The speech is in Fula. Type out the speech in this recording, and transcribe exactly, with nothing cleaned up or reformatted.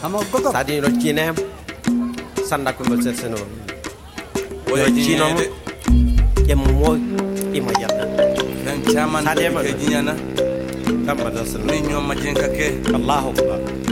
sadi no kinem sanda ko no seseno o chino ke mo imayana dan chaman sadi ke jinyana kamba dasna min nyoma jenka ke Allahu akbar